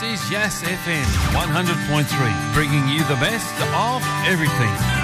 is Yes FM 100.3, bringing you the best of everything.